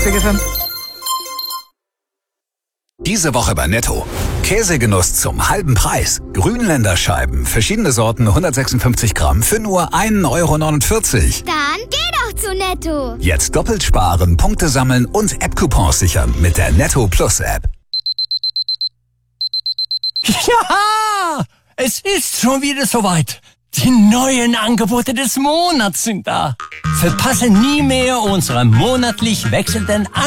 Click FM. Diese Woche bei Netto. Käsegenuss zum halben Preis. Grünländerscheiben, verschiedene Sorten, 156 Gramm für nur 1,49 €. Dann geh doch zu Netto. Jetzt doppelt sparen, Punkte sammeln und App-Coupons sichern mit der Netto Plus App. Ja, es ist schon wieder soweit. Die neuen Angebote des Monats sind da. Verpasse nie mehr unsere monatlich wechselnden